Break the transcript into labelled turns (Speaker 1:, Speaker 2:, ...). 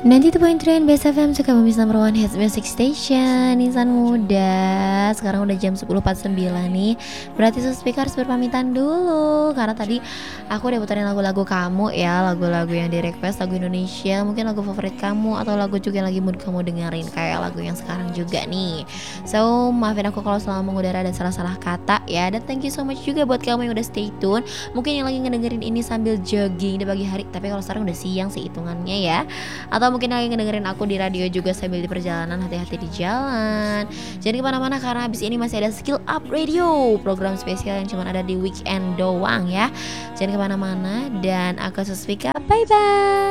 Speaker 1: 90.3 Best FM suka Bumi number one hits music station Insan muda. Sekarang udah jam 10.49 nih. Berarti speaker harus berpamitan dulu karena tadi aku udah puterin lagu-lagu kamu ya, lagu-lagu yang di request, lagu Indonesia, mungkin lagu favorit kamu atau lagu juga yang lagi mood kamu dengerin, kayak lagu yang sekarang juga nih. So maafin aku kalau selama mengudara ada salah-salah kata ya. Dan thank you so much juga buat kamu yang udah stay tune. Mungkin yang lagi ngedengerin ini sambil jogging di pagi hari, tapi kalau sekarang udah siang sih hitungannya ya. Atau mungkin lagi ngedengerin aku di radio juga sambil di perjalanan, hati-hati di jalan. Jangan kemana-mana karena habis ini masih ada Skill Up Radio, program spesial yang cuma ada di weekend doang ya. Jangan kemana-mana dan aku Suspika, bye-bye.